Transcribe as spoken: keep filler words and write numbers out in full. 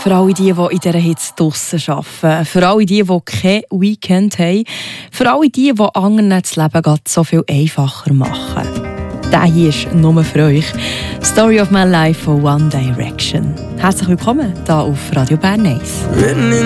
für alle die, die in dieser Hitze draussen arbeiten, für alle die, die kein Weekend haben, für alle die, die anderen das Leben gerade so viel einfacher machen. Der hier ist nur für euch. Story of my life von One Direction. Herzlich willkommen hier auf Radio Bern eins.